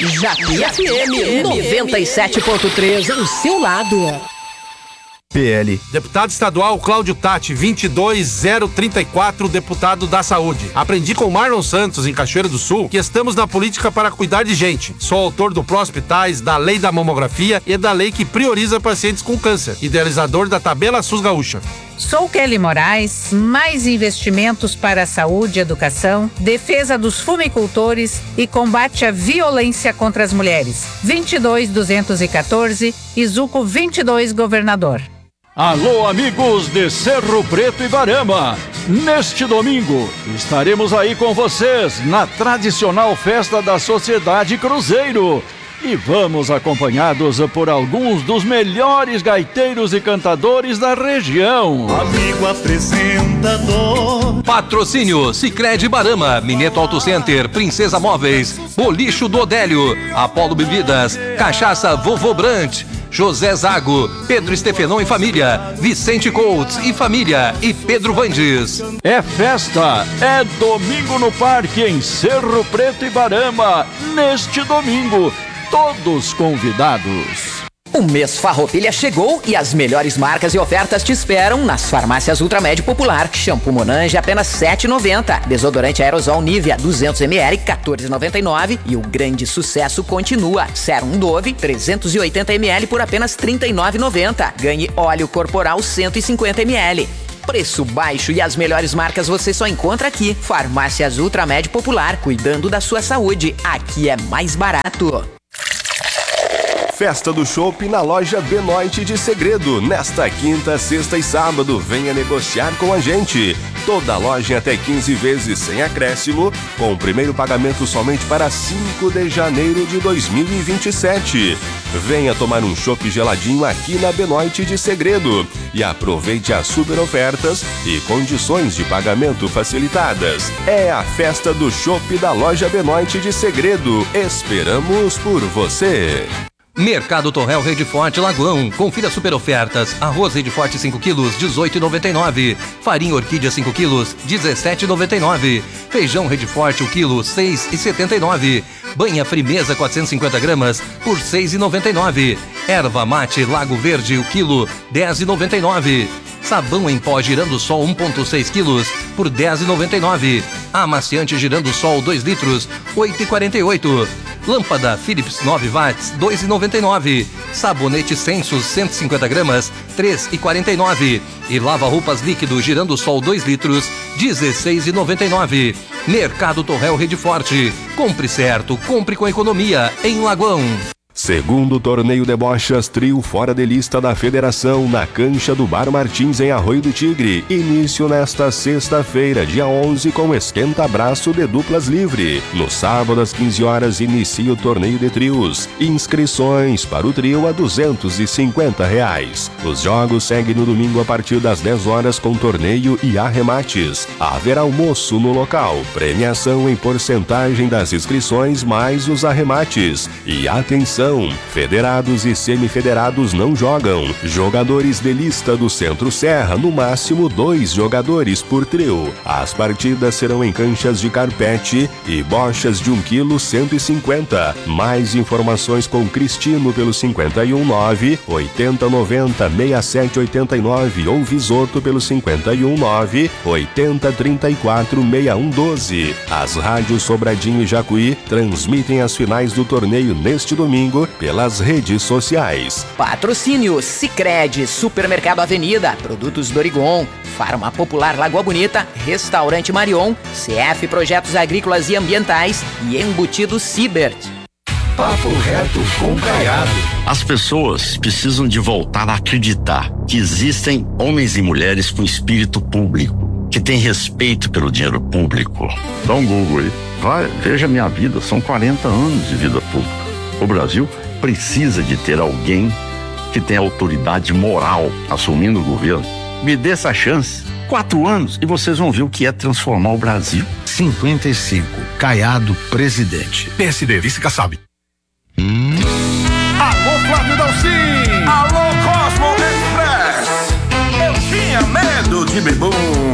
Japi FM 97.3, o seu lado. PL. Deputado estadual Cláudio Tati, 22034, deputado da Saúde. Aprendi com Marlon Santos, em Cachoeira do Sul, que estamos na política para cuidar de gente. Sou autor do Pró-Hospitais, da Lei da Mamografia e da lei que prioriza pacientes com câncer. Idealizador da Tabela SUS Gaúcha. Sou Kelly Moraes, mais investimentos para a saúde e educação, defesa dos fumicultores e combate à violência contra as mulheres. 22214, Izuco 22, governador. Alô, amigos de Cerro Preto e Barama! Neste domingo, estaremos aí com vocês na tradicional festa da Sociedade Cruzeiro. E vamos acompanhados por alguns dos melhores gaiteiros e cantadores da região. Amigo apresentador. Patrocínio Sicredi Barama, Mineto Auto Center, Princesa Móveis, Bolicho do Odélio, Apolo Bebidas, Cachaça Vovô Brant, José Zago, Pedro Estefenon e família, Vicente Coates e família e Pedro Vandes. É festa, é domingo no parque em Cerro Preto e Barama, neste domingo. Todos convidados. O mês Farroupilha chegou e as melhores marcas e ofertas te esperam nas farmácias Ultramed Popular. Shampoo Monange apenas R$ 7,90. Desodorante aerosol Nivea 200ml R$ 14,99. E o grande sucesso continua. Sérum Dove 380ml por apenas R$ 39,90. Ganhe óleo corporal 150ml. Preço baixo e as melhores marcas você só encontra aqui. Farmácias Ultramed Popular, cuidando da sua saúde. Aqui é mais barato. Festa do Chopp na loja Benoit de Segredo. Nesta quinta, sexta e sábado, venha negociar com a gente. Toda loja em até 15 vezes sem acréscimo, com o primeiro pagamento somente para 5 de janeiro de 2027. Venha tomar um chopp geladinho aqui na Benoit de Segredo e aproveite as super ofertas e condições de pagamento facilitadas. É a festa do chopp da loja Benoit de Segredo. Esperamos por você. Mercado Torrel Rede Forte Lagoão. Confira super ofertas. Arroz Rede Forte 5 quilos, R$ 18,99. Farinha Orquídea 5 quilos, R$ 17,99. Feijão Rede Forte 1 quilo, R$ 6,79. Banha Frimeza 450 gramas por R$ 6,99. Erva Mate Lago Verde 1 quilo, R$ 10,99. Sabão em pó Girandosol 1,6 quilos por R$ 10,99. Amaciante Girandosol 2 litros, R$ 8,48. Lâmpada Philips 9 watts, R$ 2,99. Sabonete Sensus 150 gramas, R$ 3,49. E lava-roupas líquido Girandosol 2 litros, R$ 16,99. Mercado Torrel Rede Forte. Compre certo, compre com economia em Lagoão. Segundo torneio de bochas trio fora de lista da federação na cancha do Bar Martins em Arroio do Tigre. Início nesta sexta-feira, dia 11, com esquenta-braço de duplas livre. No sábado, às 15 horas, inicia o torneio de trios. Inscrições para o trio a R$ 250. Os jogos seguem no domingo a partir das 10 horas com torneio e arremates. Haverá almoço no local. Premiação em porcentagem das inscrições mais os arremates. E atenção! Federados e semifederados não jogam. Jogadores de lista do Centro-Serra, no máximo 2 jogadores por trio. As partidas serão em canchas de carpete e bochas de 1 quilo 150. Mais informações com Cristino pelo 519 8090 6789 ou Visoto pelo 519 8034 6112. As rádios Sobradinho e Jacuí transmitem as finais do torneio neste domingo pelas redes sociais. Patrocínio Sicredi, Supermercado Avenida, Produtos Dorigon, Farma Popular Lagoa Bonita, Restaurante Marion, CF Projetos Agrícolas e Ambientais e Embutidos Sibert. Papo reto com Caiado. As pessoas precisam de voltar a acreditar que existem homens e mulheres com espírito público, que têm respeito pelo dinheiro público. Dá um Google aí. Vai, veja a minha vida, são 40 anos de vida pública. O Brasil precisa de ter alguém que tenha autoridade moral assumindo o governo. Me dê essa chance. 4 anos e vocês vão ver o que é transformar o Brasil. 55, Caiado, presidente. PSD, vice-caçabe. Alô, Flávio Dalcin! Alô, Cosmo Express! Eu tinha medo de bebum.